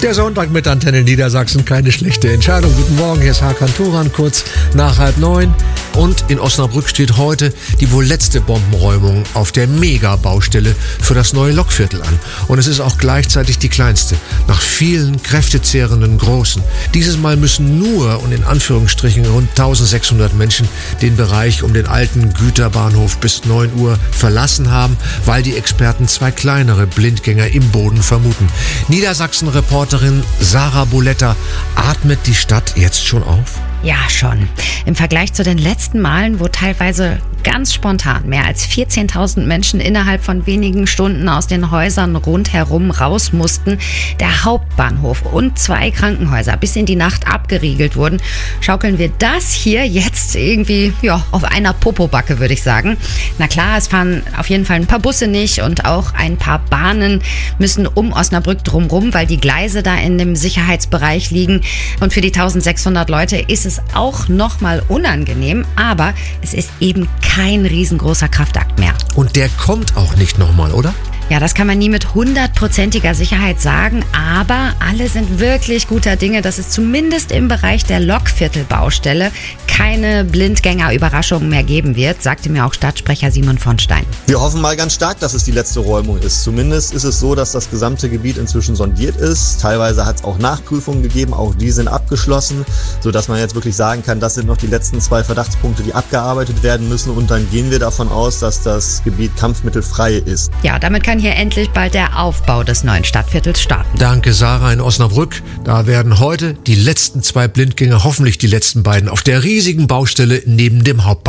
Der Sonntag mit Antenne Niedersachsen, keine schlechte Entscheidung. Guten Morgen, hier ist Hakan Turan, kurz nach 8:30. Und in Osnabrück steht heute die wohl letzte Bombenräumung auf der Mega-Baustelle für das neue Lokviertel an. Und es ist auch gleichzeitig die kleinste, nach vielen kräftezehrenden großen. Dieses Mal müssen nur und in Anführungsstrichen rund 1600 Menschen den Bereich um den alten Güterbahnhof bis 9 Uhr verlassen haben, weil die Experten 2 kleinere Blindgänger im Boden vermuten. Niedersachsen-Reporterin Sarah Boletta, atmet die Stadt jetzt schon auf? Ja, schon. Im Vergleich zu den letzten Malen, wo teilweise ganz spontan mehr als 14.000 Menschen innerhalb von wenigen Stunden aus den Häusern rundherum raus mussten, der Hauptbahnhof und 2 Krankenhäuser bis in die Nacht abgeriegelt wurden, schaukeln wir das hier jetzt irgendwie auf einer Popobacke, würde ich sagen. Na klar, es fahren auf jeden Fall ein paar Busse nicht und auch ein paar Bahnen müssen um Osnabrück drumrum, weil die Gleise da in dem Sicherheitsbereich liegen. Und für die 1600 Leute ist es auch nochmal unangenehm, aber es ist eben kein riesengroßer Kraftakt mehr. Und der kommt auch nicht nochmal, oder? Ja, das kann man nie mit 100%iger Sicherheit sagen, aber alle sind wirklich guter Dinge, dass es zumindest im Bereich der Lokviertelbaustelle keine Blindgänger-Überraschungen mehr geben wird, sagte mir auch Stadtsprecher Simon von Stein. Wir hoffen mal ganz stark, dass es die letzte Räumung ist. Zumindest ist es so, dass das gesamte Gebiet inzwischen sondiert ist. Teilweise hat es auch Nachprüfungen gegeben, auch die sind abgeschlossen, sodass man jetzt wirklich sagen kann, das sind noch die letzten 2 Verdachtspunkte, die abgearbeitet werden müssen, und dann gehen wir davon aus, dass das Gebiet kampfmittelfrei ist. Ja, damit kann hier endlich bald der Aufbau des neuen Stadtviertels starten. Danke, Sarah, in Osnabrück. Da werden heute die letzten 2 Blindgänger, hoffentlich die letzten beiden, auf der riesigen Baustelle neben dem Hauptbahnhof